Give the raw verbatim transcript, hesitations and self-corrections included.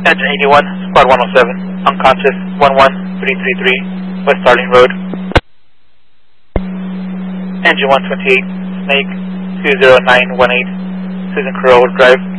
Engine eighty-one, Squad one oh seven, unconscious, one one three three three, West Starling Road. Engine one twenty-eight, Snake, two zero nine one eight, Susan Carroll Drive.